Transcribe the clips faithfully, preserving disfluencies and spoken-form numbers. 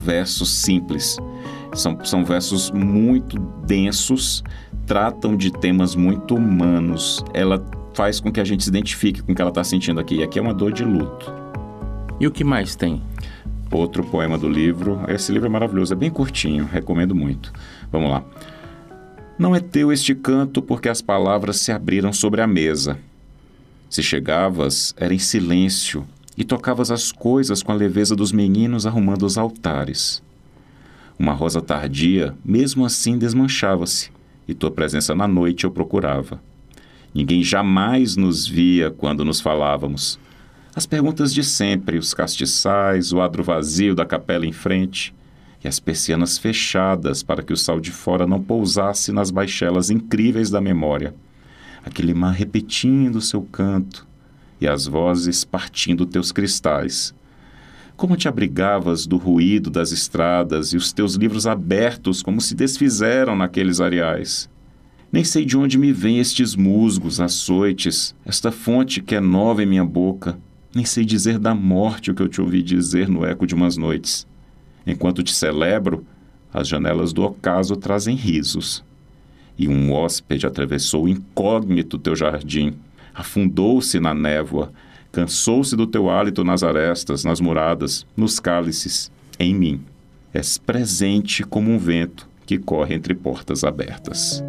versos simples. São, são versos muito densos, tratam de temas muito humanos. Ela faz com que a gente se identifique com o que ela está sentindo aqui. E aqui é uma dor de luto. E o que mais tem? Outro poema do livro. Esse livro é maravilhoso, é bem curtinho, recomendo muito. Vamos lá. Não é teu este canto porque as palavras se abriram sobre a mesa. Se chegavas, era em silêncio, e tocavas as coisas com a leveza dos meninos arrumando os altares. Uma rosa tardia, mesmo assim, desmanchava-se, e tua presença na noite eu procurava. Ninguém jamais nos via quando nos falávamos. As perguntas de sempre, os castiçais, o adro vazio da capela em frente, e as persianas fechadas para que o sal de fora não pousasse nas baixelas incríveis da memória. Aquele mar repetindo seu canto, e as vozes partindo teus cristais. Como te abrigavas do ruído das estradas e os teus livros abertos como se desfizeram naqueles areais. Nem sei de onde me vêm estes musgos, açoites, esta fonte que é nova em minha boca. Nem sei dizer da morte o que eu te ouvi dizer no eco de umas noites. Enquanto te celebro, as janelas do ocaso trazem risos. E um hóspede atravessou incógnito teu jardim, afundou-se na névoa, cansou-se do teu hálito nas arestas, nas muradas, nos cálices, em mim. És presente como um vento que corre entre portas abertas.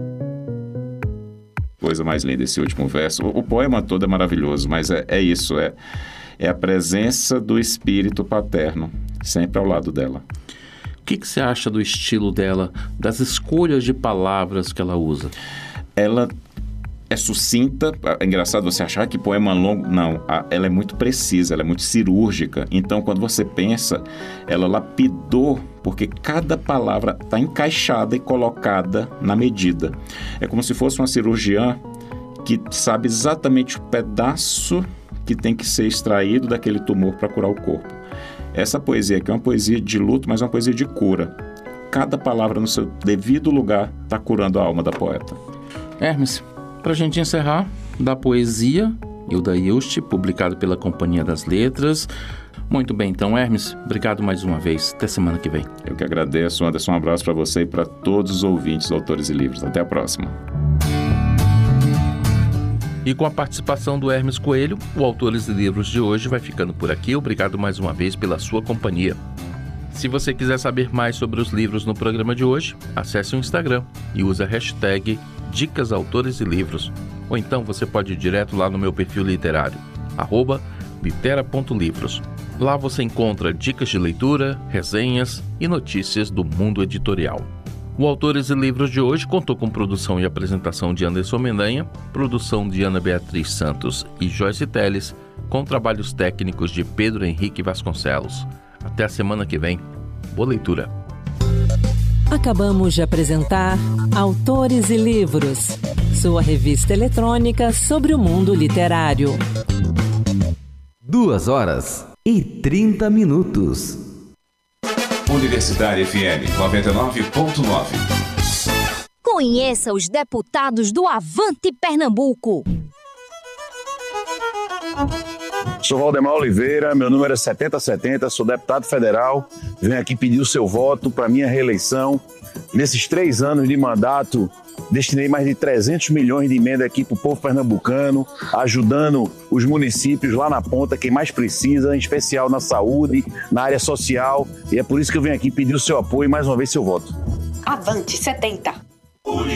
Coisa mais linda esse último verso. O, o poema todo é maravilhoso, mas é, é isso, é, é a presença do espírito paterno, sempre ao lado dela. O que, que você acha do estilo dela, das escolhas de palavras que ela usa? Ela é sucinta, é engraçado você achar que poema longo, não, ela é muito precisa, ela é muito cirúrgica, então quando você pensa, ela lapidou, porque cada palavra está encaixada e colocada na medida. É como se fosse uma cirurgiã que sabe exatamente o pedaço que tem que ser extraído daquele tumor para curar o corpo. Essa poesia aqui é uma poesia de luto, mas é uma poesia de cura. Cada palavra no seu devido lugar está curando a alma da poeta. Hermes, para a gente encerrar, da poesia Hilda Hilst, publicado pela Companhia das Letras. Muito bem, então, Hermes, obrigado mais uma vez. Até semana que vem. Eu que agradeço, Anderson. Um abraço para você e para todos os ouvintes do Autores e Livros. Até a próxima. E com a participação do Hermes Coelho, o Autores e Livros de hoje vai ficando por aqui. Obrigado mais uma vez pela sua companhia. Se você quiser saber mais sobre os livros no programa de hoje, acesse o Instagram e use a hashtag Dicas Autores e Livros. Ou então você pode ir direto lá no meu perfil literário, arroba litera.livros. Lá você encontra dicas de leitura, resenhas e notícias do mundo editorial. O Autores e Livros de hoje contou com produção e apresentação de Anderson Mendanha, produção de Ana Beatriz Santos e Joyce Teles, com trabalhos técnicos de Pedro Henrique Vasconcelos. Até a semana que vem. Boa leitura. Acabamos de apresentar Autores e Livros, sua revista eletrônica sobre o mundo literário. Duas horas e trinta minutos. Universidade F M noventa e nove ponto nove. Conheça os deputados do Avante Pernambuco. Sou Valdemar Oliveira, meu número é setenta setenta, sou deputado federal, venho aqui pedir o seu voto para minha reeleição. Nesses três anos de mandato, destinei mais de trezentos milhões de emenda aqui para o povo pernambucano, ajudando os municípios lá na ponta, quem mais precisa, em especial na saúde, na área social, e é por isso que eu venho aqui pedir o seu apoio e mais uma vez seu voto. Avante setenta.